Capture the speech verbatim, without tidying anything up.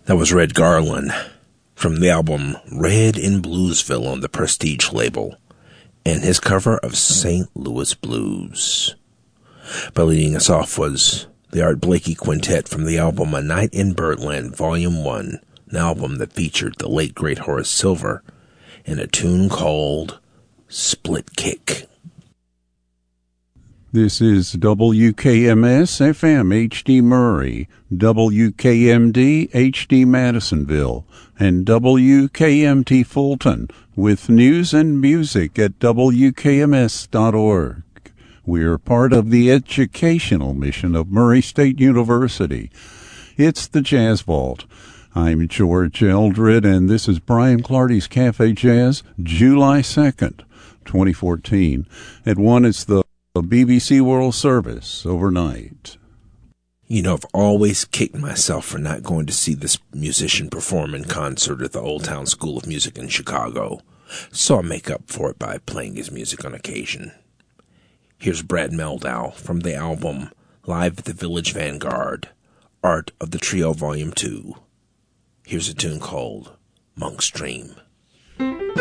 That was Red Garland from the album Red in Bluesville on the Prestige label, and his cover of Saint Louis Blues. But leading us off was the Art Blakey Quintet from the album A Night in Birdland, Volume one, an album that featured the late great Horace Silver, and a tune called Split Kick. This is W K M S F M H D Murray, W K M D H D Madisonville, and W K M T Fulton, with news and music at W K M S dot org. We are part of the educational mission of Murray State University. It's the Jazz Vault. I'm George Eldred, and this is Brian Clardy's Cafe Jazz, July second, twenty fourteen. At one, it's the B B C World Service overnight. You know, I've always kicked myself for not going to see this musician perform in concert at the Old Town School of Music in Chicago, so I make up for it by playing his music on occasion. Here's Brad Mehldau from the album Live at the Village Vanguard, Art of the Trio Volume two. Here's a tune called Monk's Dream.